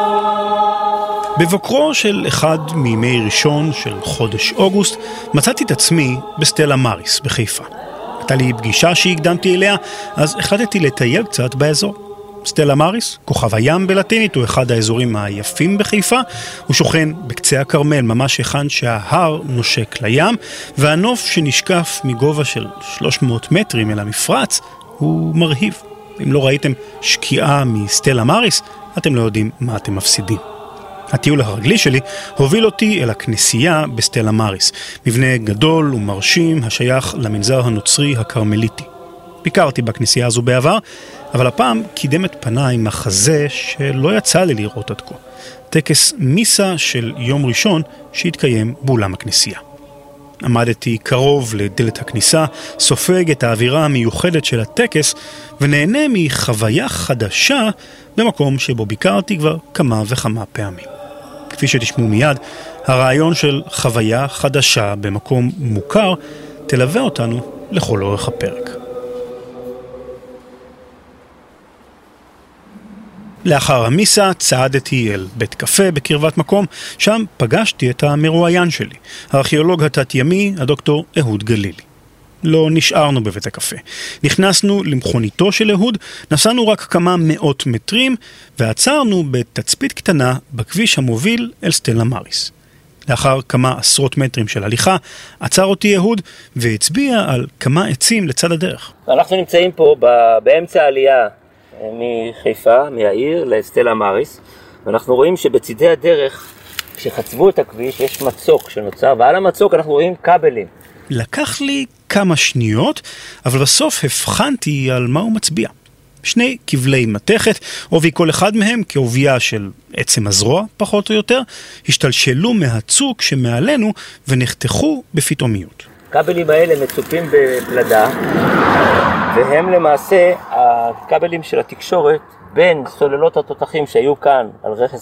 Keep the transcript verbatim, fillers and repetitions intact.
בבוקרו של אחד מימי ראשון של חודש אוגוסט מצאתי את עצמי בסטלה מאריס בחיפה. הייתה לי פגישה שהקדמתי אליה, אז החלטתי לטייל קצת באזור. סטלה מאריס, כוכב הים בלטינית, הוא אחד האזורים היפים בחיפה. הוא שוכן בקצה הכרמל, ממש היכן שההר נושק לים, והנוף שנשקף מגובה של שלוש מאות מטרים אל המפרץ הוא מרהיב. אם לא ראיתם שקיעה מסטלה מאריס, אתם לא יודעים מה אתם מפסידים. הטיול הרגלי שלי הוביל אותי אל הכנסייה בסטלה מאריס, מבנה גדול ומרשים השייך למנזר הנוצרי הקרמליטי. ביקרתי בכנסייה הזו בעבר, אבל הפעם קידם את פניי מחזה שלא יצא לי לראות עד כה. טקס מיסה של יום ראשון שהתקיים באולם הכנסייה. עמדתי קרוב לדלת הכניסה, סופג את האווירה המיוחדת של הטקס, ונהנה מחוויה חדשה במקום שבו ביקרתי כבר כמה וכמה פעמים. כפי שתשמעו מיד, הרעיון של חוויה חדשה במקום מוכר תלווה אותנו לכל אורך הפרק. לאחר המיסה צעדתי אל בית קפה בקרבת מקום, שם פגשתי את המרואיין שלי, הארכיאולוג התת-ימי, הדוקטור אהוד גלילי. לא נשארנו בבית הקפה. נכנסנו למכוניתו של אהוד, נסענו רק כמה מאות מטרים, ועצרנו בתצפית קטנה בכביש המוביל אל סטלה מאריס. לאחר כמה עשרות מטרים של הליכה, עצר אותי אהוד והצביע על כמה עצים לצד הדרך. אנחנו נמצאים פה באמצע העלייה מחיפה, מהעיר לסטלה מאריס, ואנחנו רואים שבצידי הדרך, כשחצבו את הכביש, יש מצוק שנוצר, ועל המצוק אנחנו רואים כבלים. לקח לי כמה שניות, אבל בסוף הבחנתי על מה הוא מצביע. שני כבלי מתכת, עובי כל אחד מהם כעוביה של עצם הזרוע, פחות או יותר, השתלשלו מהצוק שמעלינו ונחתכו בפתאומיות. הכבלים האלה מצופים בפלדה, והם למעשה הכבלים של התקשורת בין סוללות התותחים שהיו כאן על רכס